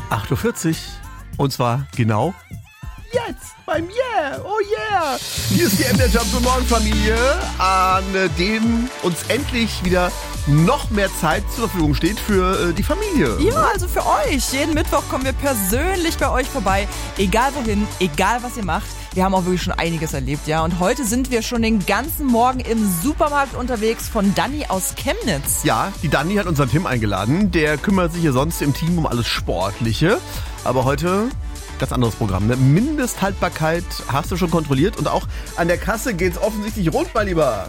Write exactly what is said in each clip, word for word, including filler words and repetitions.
acht Uhr vierzig. Und zwar genau jetzt beim Yeah, oh yeah. Hier ist die M D R Jump Guten Morgen Familie, an dem uns endlich wieder noch mehr Zeit zur Verfügung steht für äh, die Familie. Ja, also für euch. Jeden Mittwoch kommen wir persönlich bei euch vorbei. Egal wohin, egal was ihr macht. Wir haben auch wirklich schon einiges erlebt, ja. Und heute sind wir schon den ganzen Morgen im Supermarkt unterwegs von Dani aus Chemnitz. Ja, die Dani hat unseren Tim eingeladen. Der kümmert sich hier sonst im Team um alles Sportliche. Aber heute ganz anderes Programm. Ne? Mindesthaltbarkeit hast du schon kontrolliert. Und auch an der Kasse geht's offensichtlich rund, mein Lieber.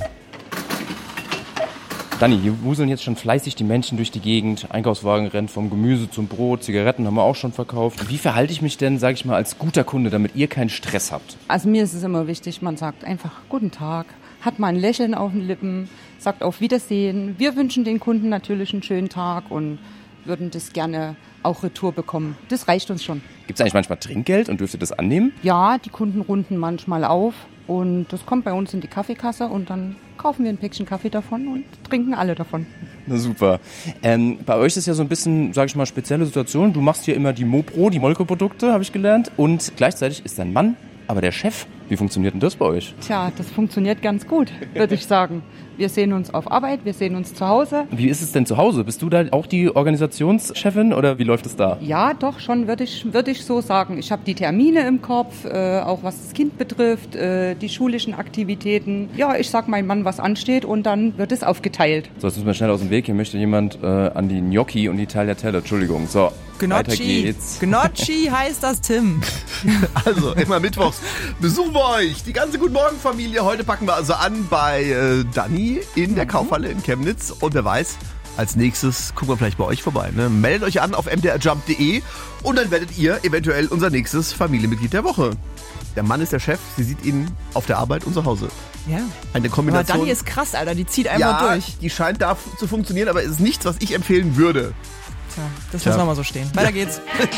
Dani, hier wuseln jetzt schon fleißig die Menschen durch die Gegend. Einkaufswagen rennt vom Gemüse zum Brot, Zigaretten haben wir auch schon verkauft. Wie verhalte ich mich denn, sage ich mal, als guter Kunde, damit ihr keinen Stress habt? Also mir ist es immer wichtig, man sagt einfach Guten Tag, hat mal ein Lächeln auf den Lippen, sagt auf Wiedersehen. Wir wünschen den Kunden natürlich einen schönen Tag und würden das gerne auch retour bekommen. Das reicht uns schon. Gibt es eigentlich manchmal Trinkgeld und dürft ihr das annehmen? Ja, die Kunden runden manchmal auf und das kommt bei uns in die Kaffeekasse und dann kaufen wir ein Päckchen Kaffee davon und trinken alle davon. Na super. Ähm, bei euch ist ja so ein bisschen, sage ich mal, spezielle Situation. Du machst hier immer die Mopro, die Molke-Produkte, habe ich gelernt. Und gleichzeitig ist dein Mann aber der Chef. Wie funktioniert denn das bei euch? Tja, das funktioniert ganz gut, würde ich sagen. Wir sehen uns auf Arbeit, wir sehen uns zu Hause. Wie ist es denn zu Hause? Bist du da auch die Organisationschefin oder wie läuft es da? Ja, doch, schon würde ich, würde ich so sagen. Ich habe die Termine im Kopf, äh, auch was das Kind betrifft, äh, die schulischen Aktivitäten. Ja, ich sag meinem Mann, was ansteht und dann wird es aufgeteilt. So, jetzt müssen wir schnell aus dem Weg. Hier möchte jemand äh, an die Gnocchi und die Tagliatelle. Entschuldigung. So, weiter geht's. Gnocchi heißt das, Tim. Also, immer mittwochs besuchen wir euch, die ganze Guten Morgen Familie. Heute packen wir also an bei äh, Dani in der Kaufhalle in Chemnitz. Und wer weiß, als nächstes gucken wir vielleicht bei euch vorbei. Ne? Meldet euch an auf m d r jump punkt d e und dann werdet ihr eventuell unser nächstes Familienmitglied der Woche. Der Mann ist der Chef, sie sieht ihn auf der Arbeit und zu Hause. Ja. Eine Kombination. Aber Dani ist krass, Alter, die zieht einfach ja, durch. Die scheint da zu funktionieren, aber es ist nichts, was ich empfehlen würde. Tja, das Tja. lassen wir mal so stehen. Weiter geht's.